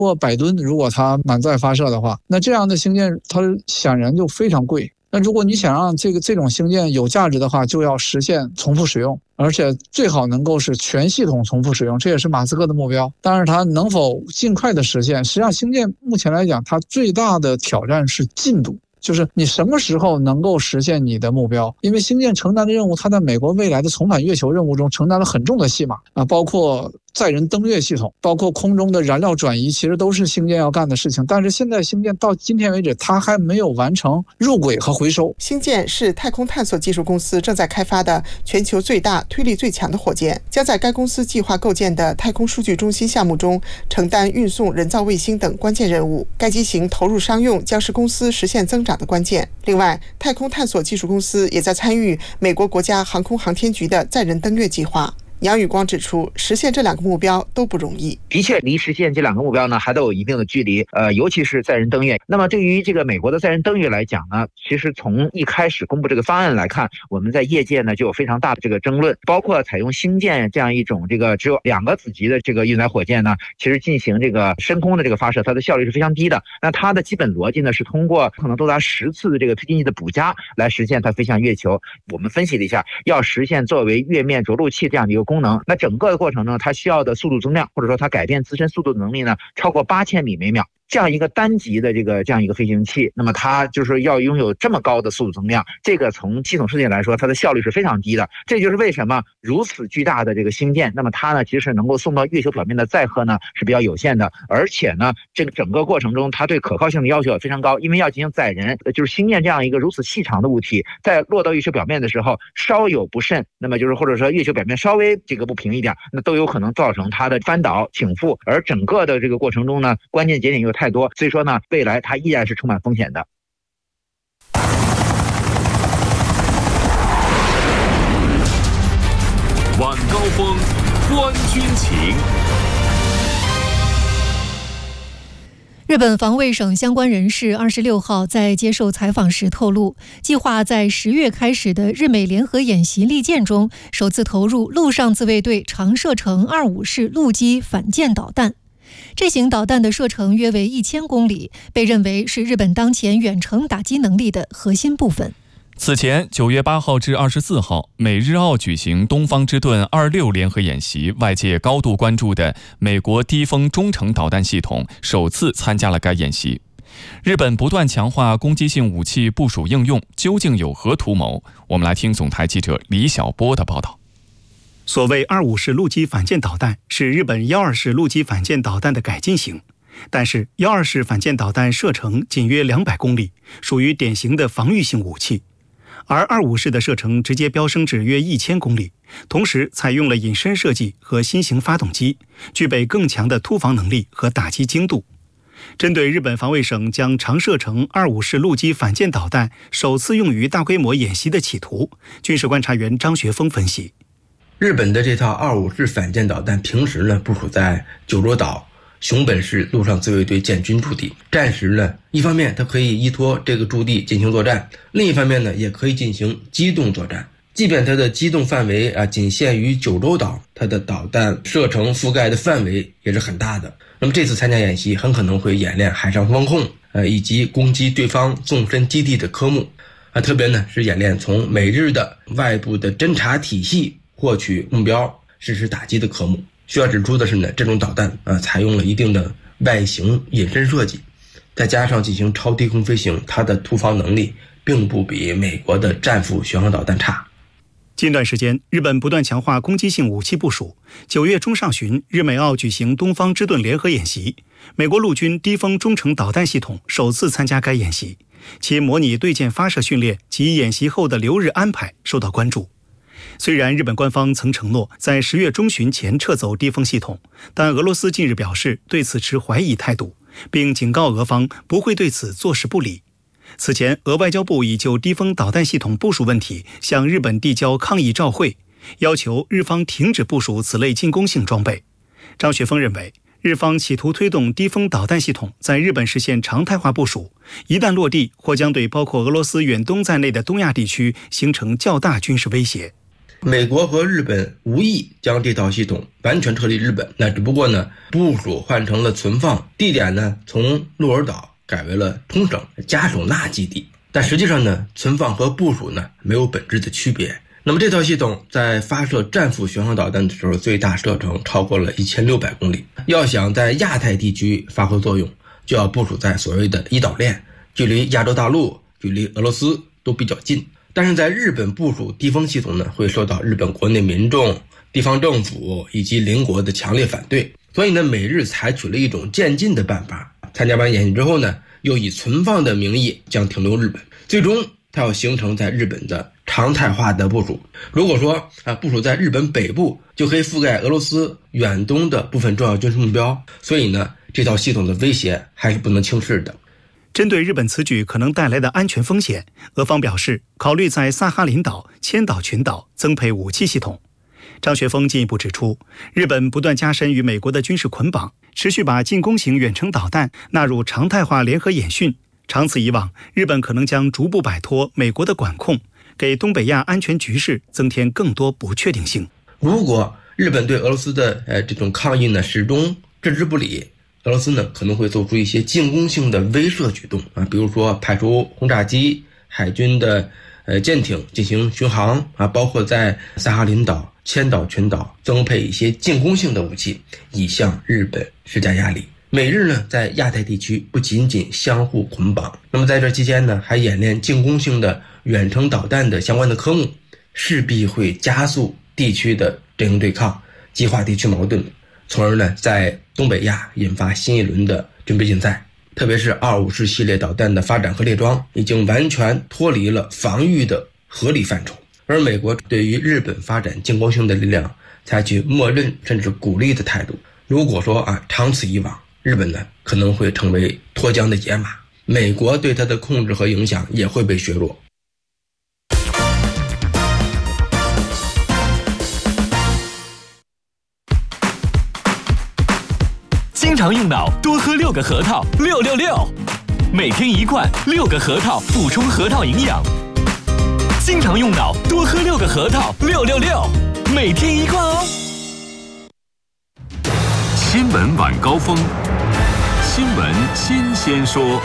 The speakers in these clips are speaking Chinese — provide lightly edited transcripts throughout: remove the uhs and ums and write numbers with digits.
或100吨，如果它满载发射的话，那这样的星舰它显然就非常贵。那如果你想让这种星舰有价值的话，就要实现重复使用，而且最好能够是全系统重复使用，这也是马斯克的目标。但是它能否尽快的实现，实际上星舰目前来讲，它最大的挑战是进度。就是你什么时候能够实现你的目标？因为星舰承担的任务，它在美国未来的重返月球任务中承担了很重的戏码啊，包括载人登月系统，包括空中的燃料转移，其实都是星舰要干的事情。但是现在星舰到今天为止，它还没有完成入轨和回收。 星舰是太空探索技术公司正在开发的全球最大、推力最强的火箭，将在该公司计划构建的太空数据中心项目中承担运送人造卫星等关键任务。该机型投入商用将是公司实现增长的关键。另外，太空探索技术公司也在参与美国国家航空航天局的载人登月计划。杨宇光指出，实现这2个目标都不容易。 的确，离实现这2个目标呢，还都有一定的距离。尤其是载人登月。那么对于这个美国的载人登月来讲呢，其实从一开始公布这个方案来看，我们在业界呢就有非常大的这个争论，包括采用星舰这样一种这个只有2个子级的这个运载火箭呢，其实进行这个深空的这个发射，它的效率是非常低的。那它的基本逻辑呢是通过可能多达10次的这个推进剂的补加来实现它飞向月球。我们分析了一下，要实现作为月面着陆器这样的一个功能，那整个的过程中，它需要的速度增量，或者说它改变自身速度的能力呢，超过8000米每秒。这样一个单级的这样一个飞行器，那么它就是要拥有这么高的速度增量，这个从系统设计来说，它的效率是非常低的。这就是为什么如此巨大的这个星舰，那么它呢，其实能够送到月球表面的载荷呢是比较有限的，而且呢，这个整个过程中，它对可靠性的要求也非常高，因为要进行载人，就是星舰这样一个如此细长的物体，在落到月球表面的时候，稍有不慎，那么就是或者说月球表面稍微这个不平一点，那都有可能造成它的翻倒倾覆，而整个的这个过程中呢，关键节点又太多，所以说呢，未来它依然是充满风险的。 晚高峰，观军情。 日本防卫省相关人士26号在接受采访时透露，计划在10月开始的日美联合演习利剑中，首次投入陆上自卫队长射程25式陆基反舰导弹。这型导弹的射程约为1000公里，被认为是日本当前远程打击能力的核心部分。 此前9月8号至24号，美日澳举行东方之盾26联合演习，外界高度关注的美国低风中程导弹系统首次参加了该演习。日本不断强化攻击性武器部署应用，究竟有何图谋？我们来听总台记者李晓波的报道。 所谓25式陆基反舰导弹是日本12式陆基反舰导弹的改进型，但是12式反舰导弹射程仅约200公里，属于典型的防御性武器，而25式的射程直接飙升至约1000公里，同时采用了隐身设计和新型发动机，具备更强的突防能力和打击精度。针对日本防卫省将长射程25式陆基反舰导弹首次用于大规模演习的企图，军事观察员张学峰分析， 日本的这套25式反舰导弹平时呢部署在九州岛熊本市陆上自卫队建军驻地，战时呢一方面它可以依托这个驻地进行作战，另一方面呢也可以进行机动作战。即便它的机动范围仅限于九州岛，它的导弹射程覆盖的范围也是很大的。那么这次参加演习很可能会演练海上防空以及攻击对方纵深基地的科目特别呢是演练从美日的外部的侦察体系获取目标实施打击的科目。需要指出的是呢，这种导弹采用了一定的外形隐身设计，再加上进行超低空飞行，它的突防能力并不比美国的战斧巡航导弹差。 近段时间，日本不断强化攻击性武器部署。9月中上旬，日美澳举行东方之盾联合演习，美国陆军低风中程导弹系统首次参加该演习，其模拟对舰发射训练及演习后的留日安排受到关注。虽然日本官方曾承诺在10月中旬前撤走低风系统，但俄罗斯近日表示对此持怀疑态度，并警告俄方不会对此坐视不理。此前，俄外交部已就低风导弹系统部署问题向日本递交抗议照会，要求日方停止部署此类进攻性装备。张学峰认为，日方企图推动低风导弹系统在日本实现常态化部署，一旦落地，或将对包括俄罗斯远东在内的东亚地区形成较大军事威胁。 美国和日本无意将这套系统完全撤离日本，那只不过呢，部署换成了存放，地点呢从鹿儿岛改为了冲绳加手纳基地。但实际上呢，存放和部署呢没有本质的区别。那么这套系统在发射战斧巡航导弹的时候，最大射程超过了1600公里。要想在亚太地区发挥作用，就要部署在所谓的一岛链，距离亚洲大陆、距离俄罗斯都比较近。但是在日本部署低风系统呢，会受到日本国内民众、地方政府以及邻国的强烈反对。所以呢，美日采取了一种渐进的办法。参加完演习之后呢，又以存放的名义将停留日本，最终它要形成在日本的常态化的部署。如果说部署在日本北部，就可以覆盖俄罗斯远东的部分重要军事目标。所以呢，这套系统的威胁还是不能轻视的。 针对日本此举可能带来的安全风险，俄方表示考虑在萨哈林岛、千岛群岛增配武器系统。张学峰进一步指出，日本不断加深与美国的军事捆绑，持续把进攻型远程导弹纳入常态化联合演训。长此以往，日本可能将逐步摆脱美国的管控，给东北亚安全局势增添更多不确定性。 如果日本对俄罗斯的这种抗议呢始终置之不理，俄罗斯呢可能会做出一些进攻性的威慑举动比如说派出轰炸机、海军的舰艇进行巡航包括在萨哈林岛、千岛群岛增配一些进攻性的武器，以向日本施加压力。美日呢在亚太地区不仅仅相互捆绑，那么在这期间呢还演练进攻性的远程导弹的相关的科目，势必会加速地区的阵营对抗，激化地区矛盾，从而呢在东北亚引发新一轮的军备竞赛。特别是254系列导弹的发展和列装已经完全脱离了防御的合理范畴，而美国对于日本发展进攻性的力量采取默认甚至鼓励的态度。如果说长此以往，日本呢可能会成为脱缰的野马，美国对它的控制和影响也会被削弱。 经常用脑，多喝6个核桃，666，每天1罐，6个核桃补充核桃营养。经常用脑，多喝6个核桃，666，每天1罐哦。新闻晚高峰，新闻新鲜说。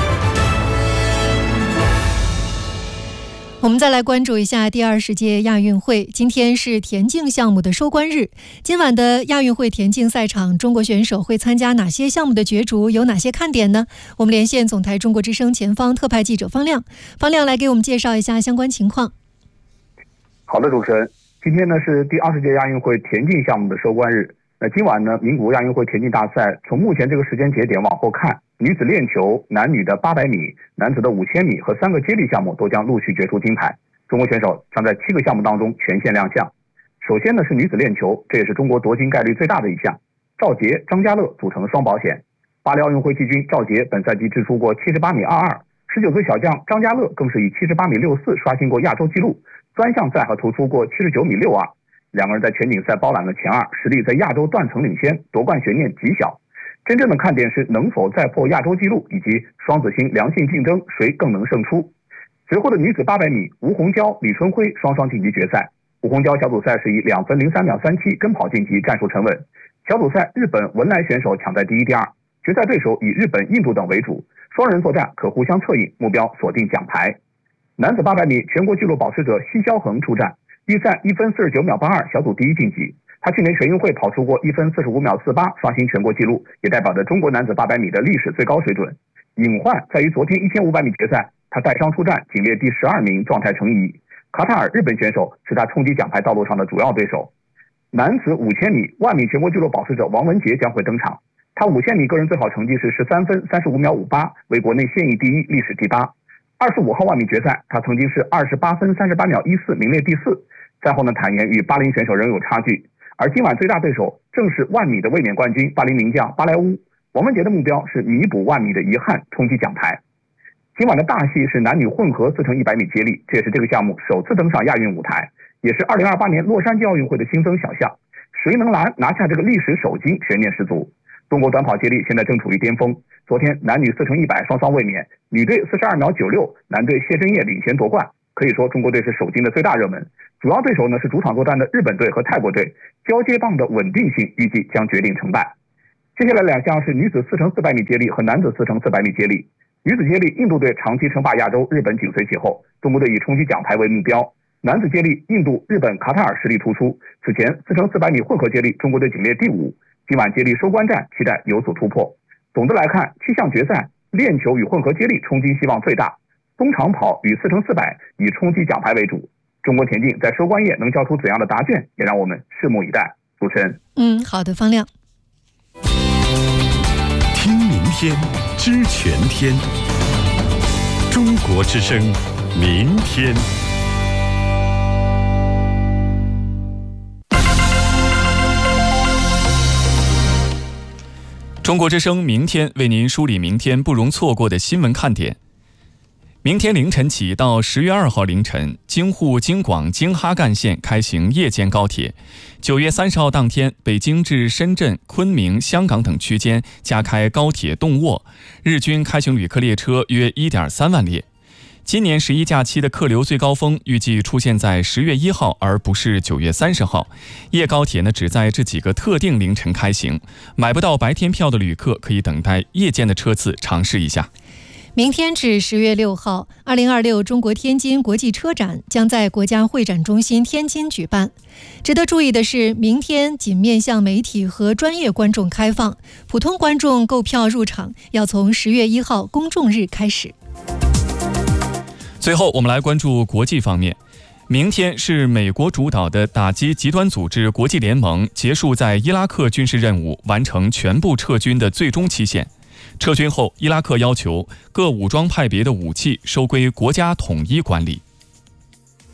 我们再来关注一下第20届亚运会。今天是田径项目的收官日，今晚的亚运会田径赛场，中国选手会参加哪些项目的角逐，有哪些看点呢？我们连线总台中国之声前方特派记者方亮，方亮来给我们介绍一下相关情况。 好的，主持人，今天呢是第20届亚运会田径项目的收官日。那今晚呢，名古屋亚运会田径大赛从目前这个时间节点往后看，女子链球、男女的800米、男子的5000米和3个接力项目都将陆续决出金牌。中国选手将在7个项目当中全线亮相。首先呢是女子链球，这也是中国夺金概率最大的一项。赵洁、张家乐组成双保险。巴黎奥运会季军赵洁本赛季掷出过78米22，19岁小将张家乐更是以78米64刷新过亚洲纪录，专项赛还投出过79米62。两个人在全锦赛包揽了前2，实力在亚洲断层领先，夺冠悬念极小。真正的看点是能否再破亚洲纪录，以及双子星良性竞争谁更能胜出。随后的女子800米，吴虹蛟、李春辉双双晋级决赛。吴虹蛟小组赛是以2分03秒37跟跑晋级，战术沉稳。小组赛日本文莱选手抢在第1、第2，决赛对手以日本、印度等为主，双人作战可互相策应，目标锁定奖牌。男子800米全国纪录保持者奚肖恒出战，预赛1分49秒82，小组第1晋级。他去年全运会跑出过1分45秒48，刷新全国纪录，也代表着中国男子800米的历史最高水准。隐患在于昨天1500米决赛，他带伤出战，仅列第12名，状态成疑。卡塔尔日本选手是他冲击奖牌道路上的主要对手。男子5000米万米全国纪录保持者王文杰将会登场，他5000米个人最好成绩是13分35秒58，为国内现役第1，历史第8。25号万米决赛，他曾经是28分38秒14，名列第4。赛后呢，坦言与巴林选手仍有差距。而今晚最大对手正是万米的卫冕冠军巴林名将巴莱乌。王文杰的目标是弥补万米的遗憾，冲击奖牌。今晚的大戏是男女混合4乘100米接力，这也是这个项目首次登上亚运舞台，也是2028年洛杉矶奥运会的新增小项。谁能拿下这个历史首金，悬念十足。中国短跑接力现在正处于巅峰，昨天男女4乘100双双卫冕，女队42秒96，男队谢震业领衔夺冠。 可以说中国队是首金的最大热门。主要对手呢是主场作战的日本队和泰国队，交接棒的稳定性预计将决定成败。接下来2项是女子4x400米接力和男子4x400米接力。女子接力，印度队长期称霸亚洲，日本紧随其后，中国队以冲击奖牌为目标。男子接力，印度、日本、卡塔尔实力突出。此前4x400米混合接力，中国队仅列第5。今晚接力收官战，期待有所突破。总的来看，7项决赛，链球与混合接力冲击希望最大，中长跑与4x400以冲击奖牌为主。中国田径在收官夜能交出怎样的答卷，也让我们拭目以待。主持人， 好的，方亮。 听明天，知全天。中国之声，明天。 中国之声明天为您梳理明天不容错过的新闻看点。明天凌晨起到10月2号凌晨，京沪、京广、京哈干线开行夜间高铁。9月30号当天，北京至深圳、昆明、香港等区间加开高铁动卧，日均开行旅客列车约 1.3 万列。今年11假期的客流最高峰预计出现在10月1号，而不是9月30号。夜高铁呢，只在这几个特定凌晨开行，买不到白天票的旅客可以等待夜间的车次尝试一下。 明天至10月6号，2026中国天津国际车展将在国家会展中心天津举办。值得注意的是，明天仅面向媒体和专业观众开放，普通观众购票入场要从10月1号公众日开始。 最后，我们来关注国际方面。明天是美国主导的打击极端组织国际联盟结束在伊拉克军事任务、完成全部撤军的最终期限。撤军后，伊拉克要求各武装派别的武器收归国家统一管理。